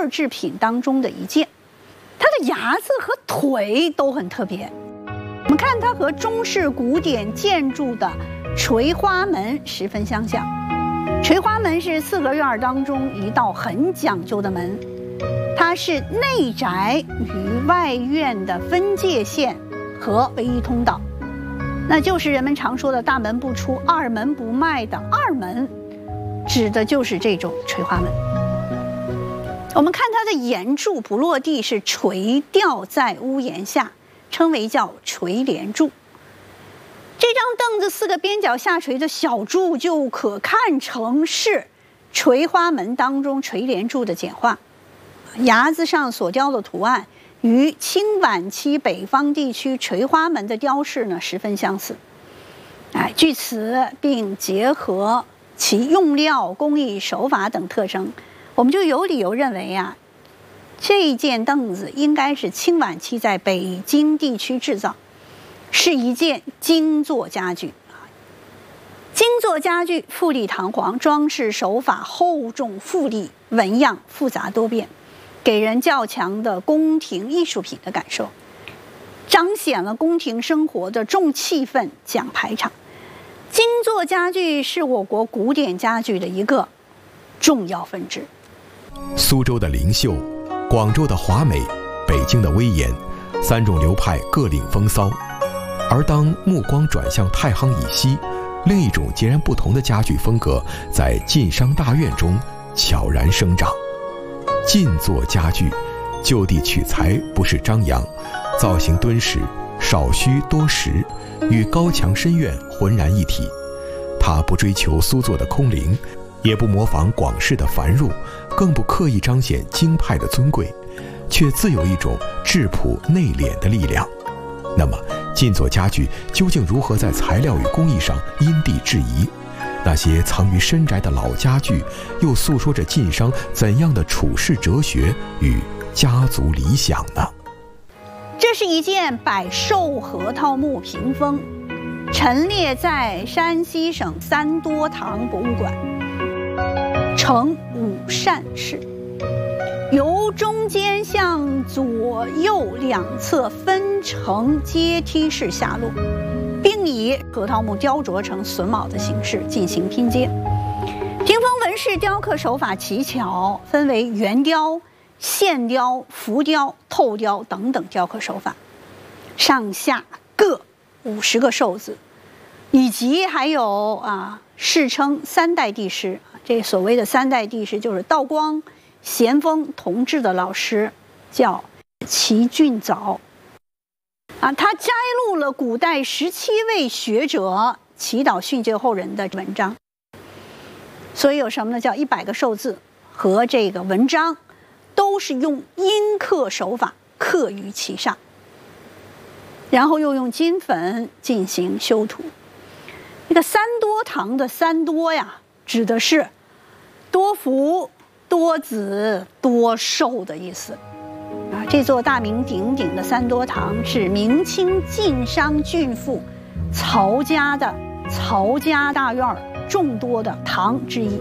二制品当中的一件。它的牙子和腿都很特别，我们看它和中式古典建筑的垂花门十分相像。垂花门是四合院当中一道很讲究的门，它是内宅与外院的分界线和唯一通道，那就是人们常说的大门不出二门不迈的二门，指的就是这种垂花门。我们看它的檐柱不落地，是垂吊在屋檐下，称为叫垂帘柱。这张凳子四个边角下垂的小柱就可看成是垂花门当中垂帘柱的简化，牙子上所雕的图案与清晚期北方地区垂花门的雕饰呢十分相似。据此并结合其用料、工艺手法等特征，我们就有理由认为这件凳子应该是清晚期在北京地区制造，是一件精作家具。精作家具富丽堂皇，装饰手法厚重富丽，纹样复杂多变，给人较强的宫廷艺术品的感受，彰显了宫廷生活的重气氛、讲排场。精作家具是我国古典家具的一个重要分支。 苏州的灵秀，广州的华美，北京的威严，三种流派各领风骚。而当目光转向太行以西，另一种截然不同的家具风格在晋商大院中悄然生长。晋作家具就地取材，不是张扬，造型敦实，少虚多实，与高墙深院浑然一体。它不追求苏作的空灵，也不模仿广式的繁缛，更不刻意彰显京派的尊贵，却自有一种质朴内敛的力量。那么晋作家具究竟如何在材料与工艺上因地制宜？那些藏于深宅的老家具又诉说着晋商怎样的处世哲学与家族理想呢？ 这是一件柏寿核桃木屏风，陈列在山西省三多堂博物馆，呈五扇式，由中间向左右两侧分成阶梯式下落，并以核桃木雕琢成榫卯的形式进行拼接。屏风纹饰雕刻手法奇巧，分为圆雕、线雕、浮雕、透雕等等雕刻手法，上下各50个寿字，以及还有世称三代帝师。这所谓的三代帝师就是道光、咸丰同治的老师，叫齐俊藻。他摘录了古代17位学者祈祷训诫后人的文章，所以有什么呢？叫100个寿字和这个文章都是用阴刻手法刻于其上，然后又用金粉进行修图。这个三多堂的三多指的是多福、多子、多寿的意思。这座大名鼎鼎的三多堂是明清晋商郡妇曹家的曹家大院众多的堂之一。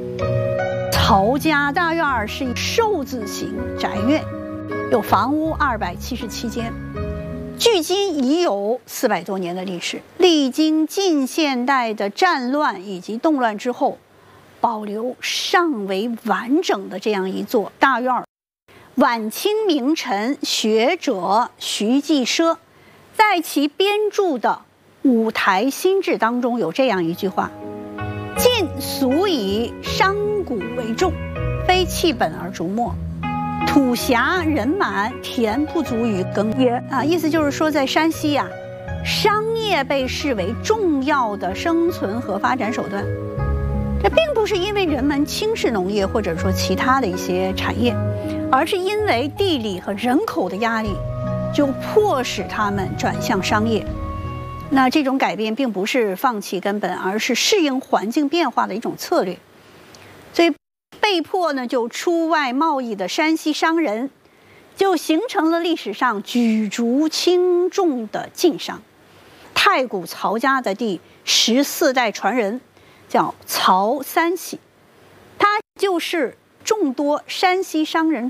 曹家大院是一寿字形宅院，有房屋277间，距今已有400多年的历史，历经近现代的战乱以及动乱之后，保留尚为完整的这样一座大院。晚清名臣学者徐继奢在其编著的《五台新志》当中有这样一句话：晋俗以商贾为重，非弃本而逐末，土狭人满，田不足以耕也。意思就是说，在山西商业被视为重要的生存和发展手段。这并不是因为人们轻视农业或者说其他的一些产业，而是因为地理和人口的压力，就迫使他们转向商业。那这种改变并不是放弃根本，而是适应环境变化的一种策略。所以被迫呢就出外贸易的山西商人，就形成了历史上举足轻重的晋商。太谷曹家的第14代传人叫曹三喜，他就是众多山西商人